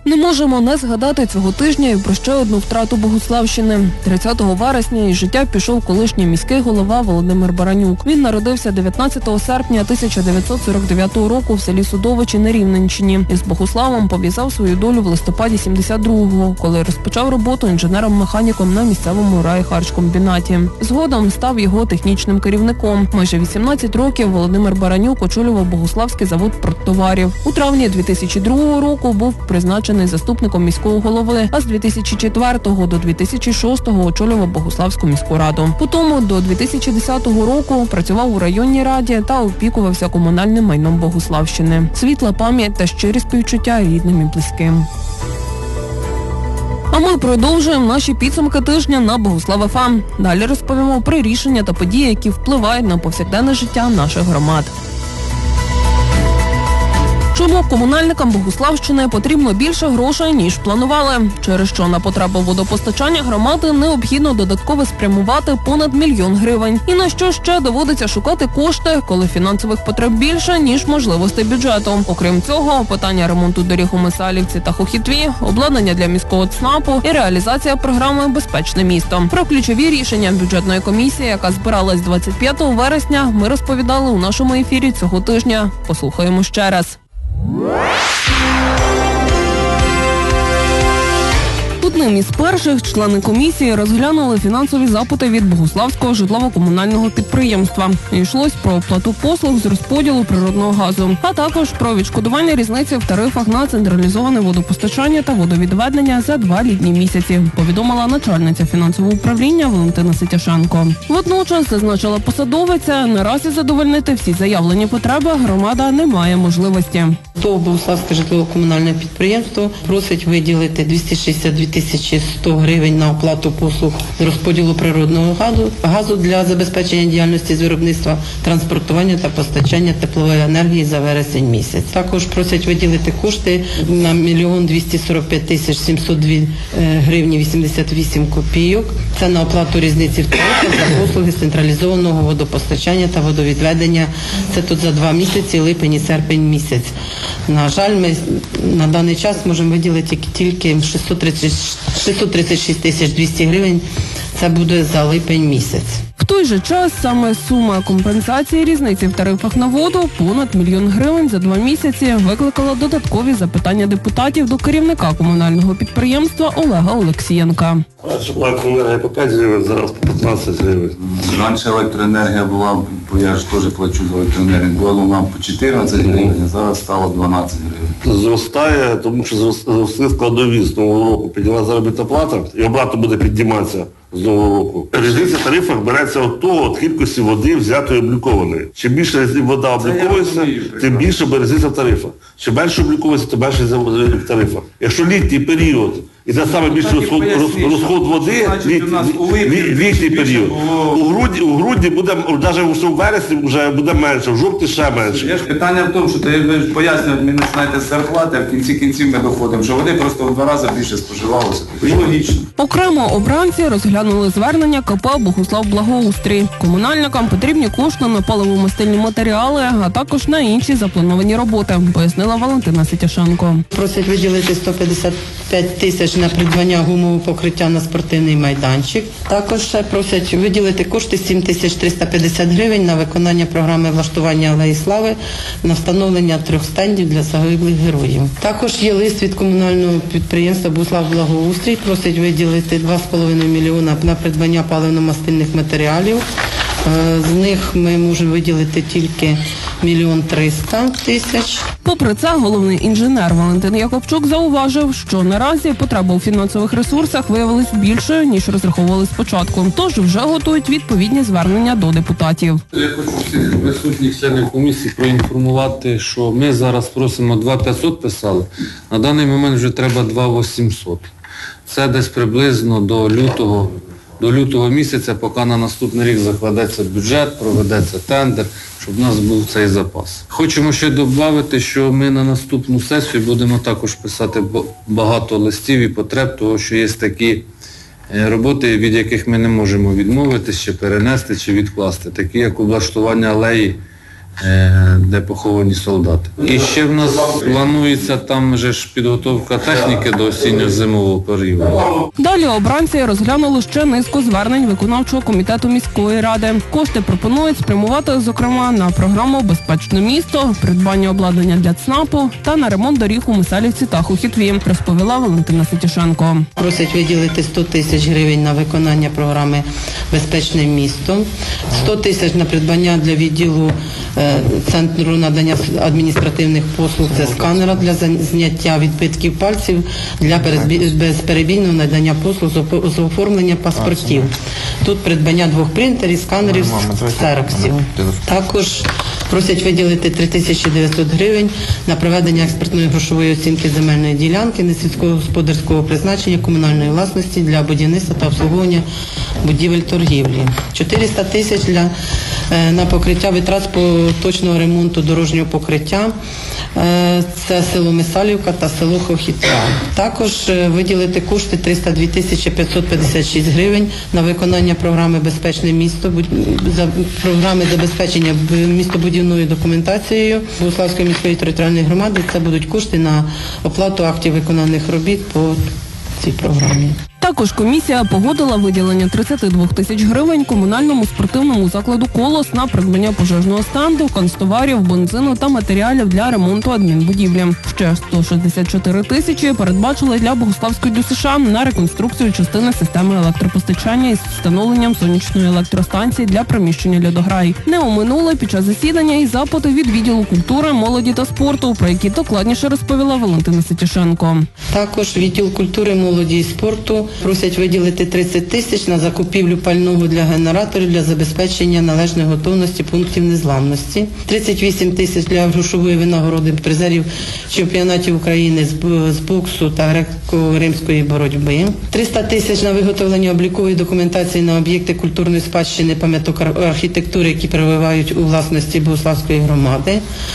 Не можемо не згадати цього тижня і про ще одну втрату Богуславщини. 30 вересня із життя пішов колишній міський голова Володимир Баранюк. Він народився 19 серпня 1949 року в селі Судовичі на Рівненщині. Із Богуславом пов'язав свою долю в листопаді 72-го, коли розпочав роботу інженером-механіком на місцевому райхарчкомбінаті. Згодом став його технічним керівником. Майже 18 років Володимир Баранюк очолював Богуславський завод продтоварів. У травні 2002 року був призначений заступником міського голови, а з 2004 до 2006 очолював Богуславську міську раду. Потім до 2010 року працював у районній раді та опікувався комунальним майном Богуславщини. Світла пам'ять та щирі співчуття рідним і близьким. А ми продовжуємо наші підсумки тижня на Богуслав ФМ. Далі розповімо про рішення та події, які впливають на повсякденне життя наших громад. Чому комунальникам Богуславщини потрібно більше грошей, ніж планували? Через що на потреби водопостачання громади необхідно додатково спрямувати понад 1 мільйон гривень. І на що ще доводиться шукати кошти, коли фінансових потреб більше, ніж можливостей бюджету. Окрім цього, питання ремонту доріг у Мисалівці та Хохітві, обладнання для міського ЦНАПу і реалізація програми «Безпечне місто». Про ключові рішення бюджетної комісії, яка збиралась 25 вересня, ми розповідали у нашому ефірі цього тижня. Послухаємо ще раз. Одним із перших члени комісії розглянули фінансові запити від Богуславського житлово-комунального підприємства. Йшлось про оплату послуг з розподілу природного газу, а також про відшкодування різниці в тарифах на централізоване водопостачання та водовідведення за 2 літні місяці, повідомила начальниця фінансового управління Валентина Ситяшенко. Водночас, зазначила посадовиця, наразі задовольнити всі заявлені потреби громада не має можливості. ТОВ Богуславське житлово-комунальне підприємство просить виділити 262 100 гривень на оплату послуг з розподілу природного газу для забезпечення діяльності з виробництва, транспортування та постачання теплової енергії за вересень місяць. Також просять виділити кошти на 1 245 702 гривні 88 копійок. Це на оплату різниці в тарифах за послуги з централізованого водопостачання та водовідведення. Це тут за 2 місяці, липень і серпень місяць. На жаль, ми на даний час можемо виділити тільки 636 200 гривень. Це буде за липень місяць. В той же час саме сума компенсації різниці в тарифах на воду понад 1 мільйон гривень за 2 місяці викликала додаткові запитання депутатів до керівника комунального підприємства Олега Олексієнка. Електроенергія по 5 гривень, зараз по 15 гривень. Раніше електроенергія була, я ж теж плачу за електроенергію, була вона по 14 гривень, а зараз стало 12 гривень. Зростає, тому що зросли складові з нового року. Підняла заробітна плата і обратно буде підніматися з нового року. Різниця в тарифах береться від кількості води взятої облікованої. Чим більше вода обліковується, тим більше буде різниця в тарифах. Чим менше обліковується, тим менше в тарифах. Якщо літній період і це саме більше розход води, літній період. У грудні буде, навіть у вересні вже буде менше, в жовтні ще менше. Питання в тому, що ти пояснював, ми починаєте з зарплати, а в кінці кінців ми доходимо, що води просто в 2 рази більше споживалося. І логічно. Окремо обранці розглянули звернення КП «Богуслав-Благоустрій». Комунальникам потрібні кошти на паливомастильні матеріали, а також на інші заплановані роботи, пояснила Валентина Ситяшенко. Просять виділити 155 тисяч на придбання гумового покриття на спортивний майданчик. Також просять виділити кошти 7350 гривень на виконання програми влаштування Алеї Слави на встановлення 3 стендів для загиблих героїв. Також є лист від комунального підприємства «Богуслав-Благоустрій». Просять виділити 2,5 мільйона на придбання паливно-мастильних матеріалів. З них ми можемо виділити тільки 1 300 000. Попри це, головний інженер Валентин Якобчук зауважив, що наразі потреба у фінансових ресурсах виявилась більшою, ніж розраховували спочатку. Тож вже готують відповідні звернення до депутатів. Я хочу всіх присутніх членів комісії проінформувати, що ми зараз просимо 2500 писали, на даний момент вже треба 2800. Це десь приблизно до лютого місяця, поки на наступний рік закладеться бюджет, проведеться тендер, щоб у нас був цей запас. Хочемо ще додати, що ми на наступну сесію будемо також писати багато листів і потреб, того що є такі роботи, від яких ми не можемо відмовитися, чи перенести, чи відкласти. Такі, як облаштування алеї де поховані солдати. І ще в нас планується там же ж підготовка техніки до осінньо-зимового періоду. Далі обранці розглянули ще низку звернень виконавчого комітету міської ради. Кошти пропонують спрямувати, зокрема, на програму «Безпечне місто», придбання обладнання для ЦНАПу та на ремонт доріг у Мисалівці та Хухітві, розповіла Валентина Ситішенко. Просять виділити 100 тисяч гривень на виконання програми «Безпечне місто», 100 тисяч на придбання для відділу Центру надання адміністративних послуг, це сканера для зняття відбитків пальців для безперебійного надання послуг з оформлення паспортів. Тут придбання 2 принтерів, сканерів, ксероксів. Також просять виділити 3900 гривень на проведення експертної грошової оцінки земельної ділянки несільськогосподарського призначення комунальної власності для будівництва та обслуговування будівель торгівлі. 400 тисяч на покриття витрат з поточного ремонту дорожнього покриття. Це село Мисалівка та село Хохітва. Також виділити кошти 302 556 гривень на виконання програми «Безпечне місто», програми забезпечення містобудівною документацією Богуславської міської територіальної громади. Це будуть кошти на оплату актів виконаних робіт по цій програмі. Також комісія погодила виділення 32 тисяч гривень комунальному спортивному закладу «Колос» на придбання пожежного стенду, канцтоварів, бензину та матеріалів для ремонту адмінбудівлі. Ще 164 тисячі передбачили для Богуславської ДЮСШ на реконструкцію частини системи електропостачання із встановленням сонячної електростанції для приміщення «Льодограй». Не оминули під час засідання і запити від відділу культури, молоді та спорту, про які докладніше розповіла Валентина Ситішенко. Також відділ культури, молоді і спорту просять виділити 30 тисяч на закупівлю пального для генераторів для забезпечення належної готовності пунктів незламності, 38 тисяч для грошової винагороди призерів чемпіонатів України з боксу та греко-римської боротьби, 300 тисяч на виготовлення облікової документації на об'єкти культурної спадщини пам'яток архітектури, які перебувають у власності Богуславської громади,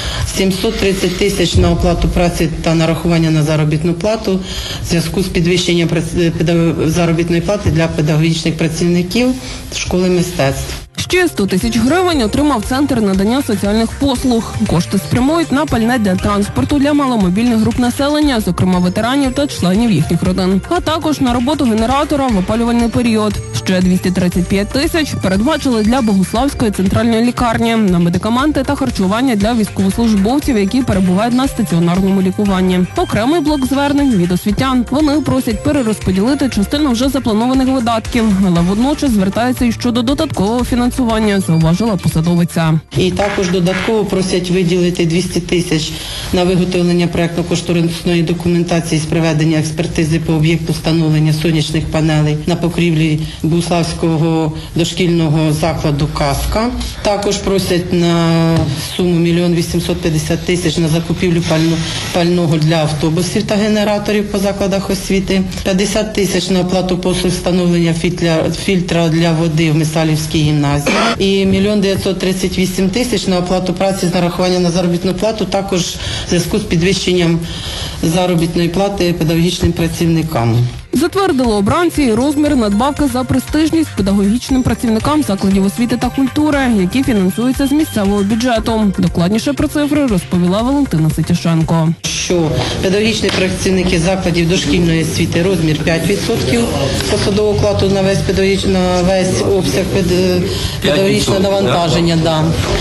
730 тисяч на оплату праці та нарахування на заробітну плату в зв'язку з підвищенням заробітної плати для педагогічних працівників школи мистецтв. Ще 100 тисяч гривень отримав Центр надання соціальних послуг. Кошти спрямують на пальне для транспорту для маломобільних груп населення, зокрема ветеранів та членів їхніх родин. А також на роботу генератора в опалювальний період. Ще 235 тисяч передбачили для Богуславської центральної лікарні на медикаменти та харчування для військовослужбовців, які перебувають на стаціонарному лікуванні. Окремий блок звернень від освітян. Вони просять перерозподілити частину вже запланованих видатків, але водночас звертаються і щодо додаткового фінансування, зауважила посадовиця. І також додатково просять виділити 200 тисяч на виготовлення проектно-кошторисної документації з проведення експертизи по об'єкту встановлення сонячних панелей на покрівлі Богуславського дошкільного закладу «Казка». Також просять на суму 1 850 000 тисяч на закупівлю пального для автобусів та генераторів по закладах освіти, 50 тисяч на оплату послуг встановлення фільтра для води в Мисалівській гімназії і 1 938 000 тисяч на оплату праці з нарахування на заробітну плату, також в зв'язку з підвищенням заробітної плати педагогічним працівникам. Затвердили обранці і розмір надбавки за престижність педагогічним працівникам закладів освіти та культури, які фінансуються з місцевого бюджету. Докладніше про цифри розповіла Валентина Ситішенко. Що педагогічні працівники закладів дошкільної освіти розмір 5% посадового окладу на весь обсяг педагогічного навантаження. Да.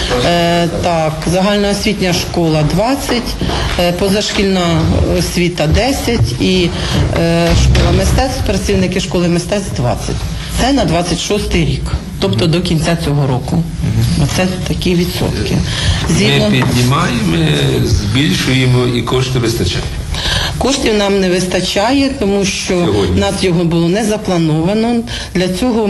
Так, загальноосвітня школа 20, позашкільна освіта 10 і школа мистецтв, працівники школи мистецтв 20. Це на 26-й рік, тобто до кінця цього року. Це такі відсотки. Ми піднімаємо, збільшуємо і кошти вистачає. Коштів нам не вистачає, тому що в нас його було не заплановано. Для цього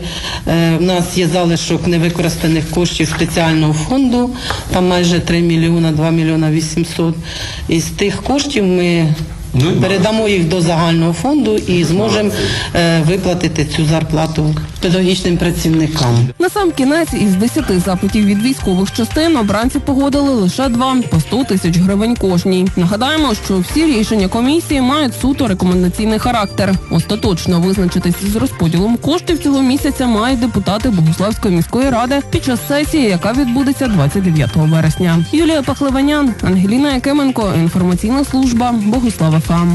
в нас є залишок невикористаних коштів спеціального фонду, там майже 3 мільйона, 2 мільйона 800. Із тих коштів ми передамо їх до загального фонду і зможемо виплатити цю зарплату. педагогічним працівникам. Насамкінець із 10 запитів від військових частин обранці погодили лише 2 по 100 тисяч гривень кожній. Нагадаємо, що всі рішення комісії мають суто рекомендаційний характер. Остаточно визначитись з розподілом коштів цього місяця мають депутати Богуславської міської ради під час сесії, яка відбудеться 29 вересня. Юлія Пахливанян, Ангеліна Якименко, інформаційна служба Богуслав ФМ.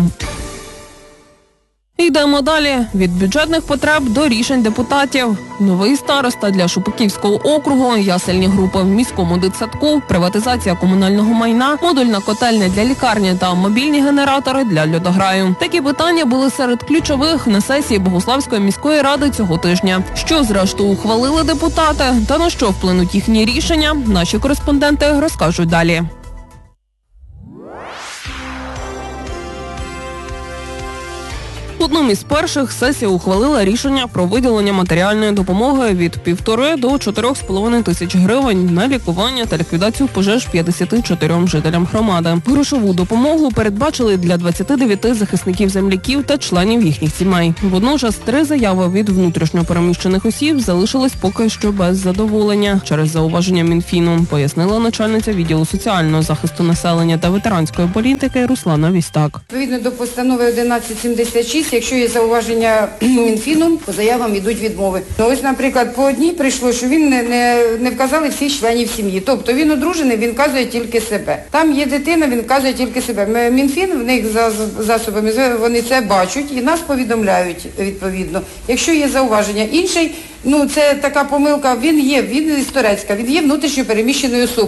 Йдемо далі. Від бюджетних потреб до рішень депутатів. Новий староста для Шупаківського округу, ясельні групи в міському дитсадку, приватизація комунального майна, модульна котельня для лікарні та мобільні генератори для льодограю. Такі питання були серед ключових на сесії Богуславської міської ради цього тижня. Що зрештою ухвалили депутати та на що вплинуть їхні рішення, наші кореспонденти розкажуть далі. Одним із перших сесія ухвалила рішення про виділення матеріальної допомоги від 1,5 до 4,5 тисяч гривень на лікування та ліквідацію пожеж 54 жителям громади. Грошову допомогу передбачили для 29 захисників-земляків та членів їхніх сімей. Водночас 3 заяви від внутрішньо переміщених осіб залишились поки що без задоволення через зауваження Мінфіну, пояснила начальниця відділу соціального захисту населення та ветеранської політики Руслана Вістак. Відповідно до постанови 1176, якщо є зауваження Мінфіну, по заявам йдуть відмови. Ось, наприклад, по одній прийшло, що він не вказали всіх членів сім'ї. Тобто він одружений, він вказує тільки себе. Там є дитина, він вказує тільки себе. Мінфін, в них за засобами, вони це бачать і нас повідомляють відповідно. Якщо є зауваження інший, це така помилка, він із Торецька, він є внутрішньо переміщеною особою.